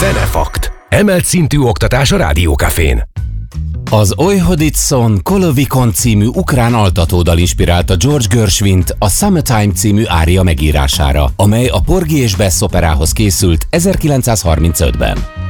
Zenefakt. Emelt szintű oktatás a Rádiókafén. Az Ojhoditson Kolovikon című ukrán altatódal inspirálta George Gershwint a Summertime című ária megírására, amely a Porgy és Bess operához készült 1935-ben.